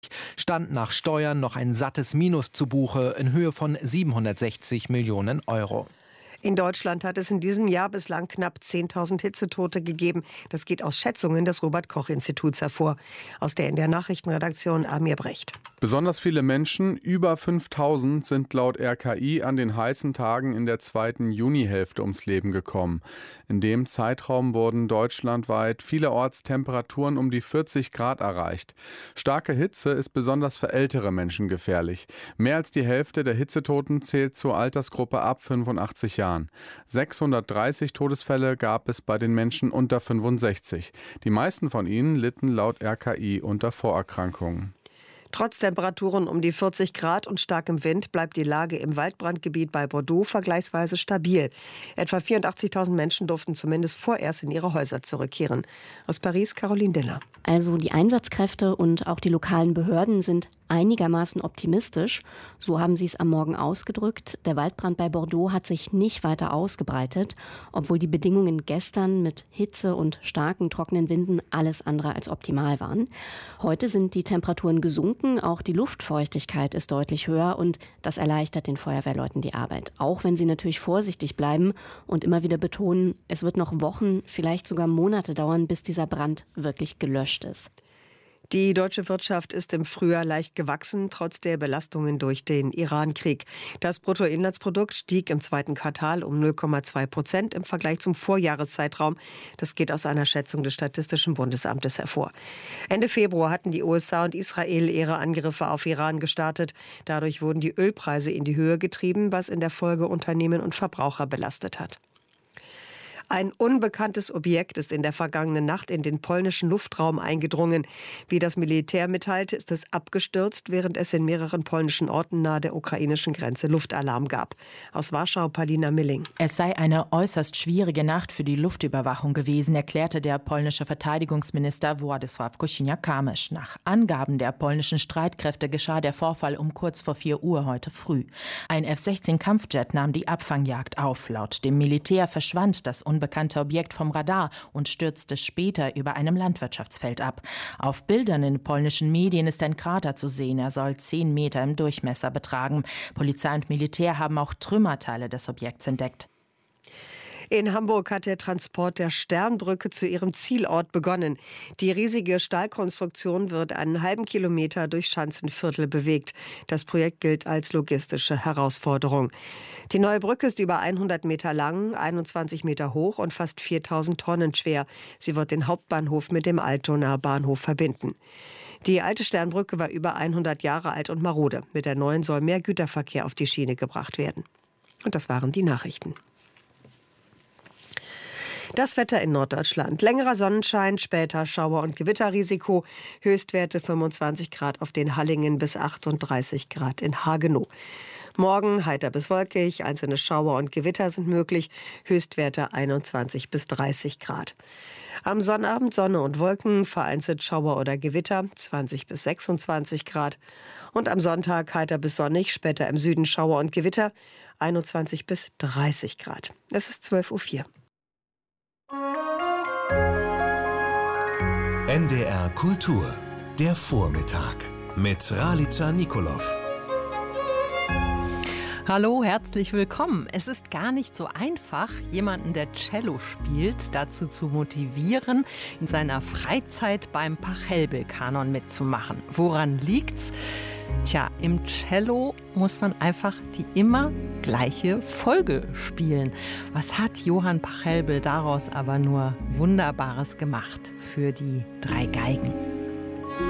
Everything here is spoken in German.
stand nach Steuern noch ein sattes Minus zu Buche in Höhe von 760 Millionen Euro. In Deutschland hat es in diesem Jahr bislang knapp 10.000 Hitzetote gegeben. Das geht aus Schätzungen des Robert-Koch-Instituts hervor. Aus der NDR Nachrichtenredaktion Amir Brecht. Besonders viele Menschen, über 5.000, sind laut RKI an den heißen Tagen in der zweiten Junihälfte ums Leben gekommen. In dem Zeitraum wurden deutschlandweit vielerorts Temperaturen um die 40 Grad erreicht. Starke Hitze ist besonders für ältere Menschen gefährlich. Mehr als die Hälfte der Hitzetoten zählt zur Altersgruppe ab 85 Jahren. 630 Todesfälle gab es bei den Menschen unter 65. Die meisten von ihnen litten laut RKI unter Vorerkrankungen. Trotz Temperaturen um die 40 Grad und starkem Wind bleibt die Lage im Waldbrandgebiet bei Bordeaux vergleichsweise stabil. Etwa 84.000 Menschen durften zumindest vorerst in ihre Häuser zurückkehren. Aus Paris, Caroline Diller. Also die Einsatzkräfte und auch die lokalen Behörden sind einigermaßen optimistisch. So haben sie es am Morgen ausgedrückt. Der Waldbrand bei Bordeaux hat sich nicht weiter ausgebreitet, obwohl die Bedingungen gestern mit Hitze und starken, trockenen Winden alles andere als optimal waren. Heute sind die Temperaturen gesunken, auch die Luftfeuchtigkeit ist deutlich höher und das erleichtert den Feuerwehrleuten die Arbeit. Auch wenn sie natürlich vorsichtig bleiben und immer wieder betonen, es wird noch Wochen, vielleicht sogar Monate dauern, bis dieser Brand wirklich gelöscht ist. Die deutsche Wirtschaft ist im Frühjahr leicht gewachsen, trotz der Belastungen durch den Iran-Krieg. Das Bruttoinlandsprodukt stieg im zweiten Quartal um 0,2% im Vergleich zum Vorjahreszeitraum. Das geht aus einer Schätzung des Statistischen Bundesamtes hervor. Ende Februar hatten die USA und Israel ihre Angriffe auf Iran gestartet. Dadurch wurden die Ölpreise in die Höhe getrieben, was in der Folge Unternehmen und Verbraucher belastet hat. Ein unbekanntes Objekt ist in der vergangenen Nacht in den polnischen Luftraum eingedrungen. Wie das Militär mitteilte, ist es abgestürzt, während es in mehreren polnischen Orten nahe der ukrainischen Grenze Luftalarm gab. Aus Warschau, Paulina Milling. Es sei eine äußerst schwierige Nacht für die Luftüberwachung gewesen, erklärte der polnische Verteidigungsminister Władysław Kosiniak-Kamysz. Nach Angaben der polnischen Streitkräfte geschah der Vorfall um kurz vor 4 Uhr heute früh. Ein F-16-Kampfjet nahm die Abfangjagd auf. Laut dem Militär verschwand das unbekannte Objekt vom Radar und stürzte später über einem Landwirtschaftsfeld ab. Auf Bildern in polnischen Medien ist ein Krater zu sehen. Er soll 10 Meter im Durchmesser betragen. Polizei und Militär haben auch Trümmerteile des Objekts entdeckt. In Hamburg hat der Transport der Sternbrücke zu ihrem Zielort begonnen. Die riesige Stahlkonstruktion wird einen halben Kilometer durch Schanzenviertel bewegt. Das Projekt gilt als logistische Herausforderung. Die neue Brücke ist über 100 Meter lang, 21 Meter hoch und fast 4.000 Tonnen schwer. Sie wird den Hauptbahnhof mit dem Altonaer Bahnhof verbinden. Die alte Sternbrücke war über 100 Jahre alt und marode. Mit der neuen soll mehr Güterverkehr auf die Schiene gebracht werden. Und das waren die Nachrichten. Das Wetter in Norddeutschland. Längerer Sonnenschein, später Schauer- und Gewitterrisiko. Höchstwerte 25 Grad auf den Hallingen bis 38 Grad in Hagenow. Morgen heiter bis wolkig, einzelne Schauer und Gewitter sind möglich. Höchstwerte 21 bis 30 Grad. Am Sonnabend Sonne und Wolken, vereinzelt Schauer oder Gewitter, 20 bis 26 Grad. Und am Sonntag heiter bis sonnig, später im Süden Schauer und Gewitter, 21 bis 30 Grad. Es ist 12:04 Uhr. NDR Kultur, der Vormittag mit Ralica Nikolov. Hallo, herzlich willkommen. Es ist gar nicht so einfach, jemanden, der Cello spielt, dazu zu motivieren, in seiner Freizeit beim Pachelbel-Kanon mitzumachen. Woran liegt's? Tja, im Cello muss man einfach die immer gleiche Folge spielen. Was hat Johann Pachelbel daraus aber nur Wunderbares gemacht für die 3 Geigen?